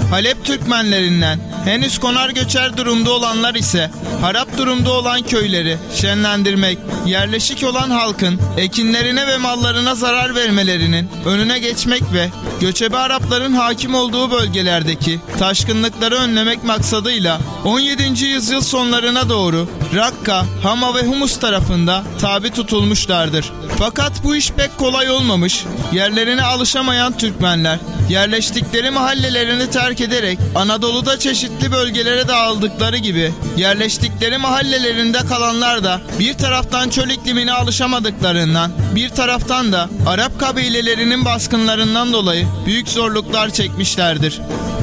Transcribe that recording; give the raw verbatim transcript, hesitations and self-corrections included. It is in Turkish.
Halep Türkmenlerinden, henüz konar göçer durumda olanlar ise harap durumda olan köyleri şenlendirmek, yerleşik olan halkın ekinlerine ve mallarına zarar vermelerinin önüne geçmek ve göçebe Arapların hakim olduğu bölgelerdeki taşkınlıkları önlemek maksadıyla on yedinci yüzyıl sonlarına doğru Rakka, Hama ve Humus tarafında tabi tutulmuşlardır. Fakat bu iş pek kolay olmamış, yerlerine alışamayan Türkmenler yerleştikleri mahallelerini terk ederek Anadolu'da çeşitli bölgelere dağıldıkları gibi yerleştikleri mahallelerinde kalanlar da bir taraftan çöl iklimine alışamadıklarından, bir taraftan da Arap kabilelerinin baskınlarından dolayı büyük zorluklar çekmişlerdir.